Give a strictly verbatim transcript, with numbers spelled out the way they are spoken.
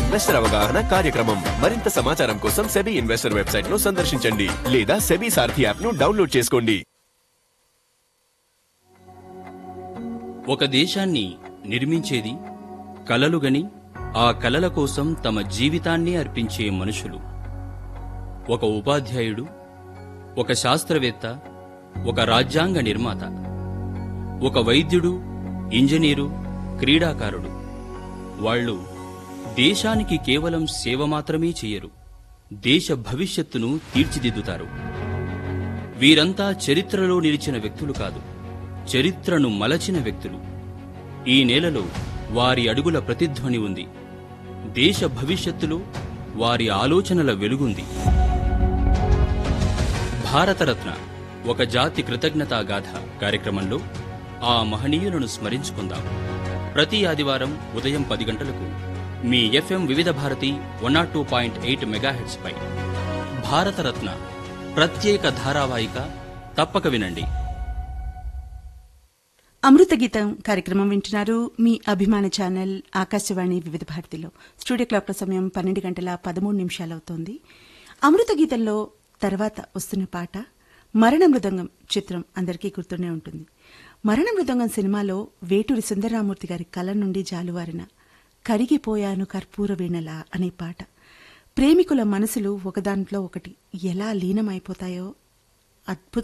Investor అవగాహన కార్యక్రమం. మరింత సమాచారం కోసం సెబీ ఇన్వెస్టర్ వెబ్సైట్ ను సందర్శించండి లేదా సెబీ సారథి యాప్ ను డౌన్లోడ్ చేసుకోండి. ఒక దేశాన్ని నిర్మించేది కలలుగని ఆ కలల కోసం తమ జీవితాన్ని అర్పించే మనుషులు. ఒక ఉపాధ్యాయుడు, ఒక శాస్త్రవేత్త, ఒక రాజ్యాంగ నిర్మాత, ఒక వైద్యుడు, ఇంజనీరు, క్రీడాకారుడు. వాళ్ళు దేశానికి కేవలం సేవ మాత్రమే చేయరు, దేశ భవిష్యత్తును తీర్చిదిద్దుతారు. వీరంతా చరిత్రలో నిలిచిన వ్యక్తులు కాదు, చరిత్రను మలచిన వ్యక్తులు. ఈ నేలలో వారి అడుగుల ప్రతిధ్వని ఉంది, దేశ భవిష్యత్తులో వారి ఆలోచనల వెలుగుంది. భారతరత్న ఒక జాతి కృతజ్ఞతా గాథ కార్యక్రమంలో ఆ మహనీయులను స్మరించుకుందాం. ప్రతి ఆదివారం ఉదయం పది గంటలకు మీ ఎఫ్ఎం వివిధ Bharati one not two point eight megahertz పై భారతరత్న ప్రత్యేక ధారావాహిక తప్పక వినండి. అమృత గీతం కార్యక్రమం వింటున్నారు మీ అభిమాన ఛానల్ ఆకాశవాణి వివిధ భారతిలో. స్టూడియో క్లాక్ల సమయం పన్నెండు గంటల పదమూడు నిమిషాలవుతోంది. అమృత గీతంలో తర్వాత వస్తున్న పాట మరణ మృదంగం చిత్రం అందరికీ గుర్తుండే ఉంటుంది. మరణ మృదంగం సినిమాలో వేటూరి సుందరరామూర్తి గారి కలం నుండి జాలువారిన కరిగిపోయాను కర్పూర వీణలా అనే పాట ప్రేమికుల మనసులు ఒకదాంట్లో ఒకటి ఎలా లీనమైపోతాయో అద్భుత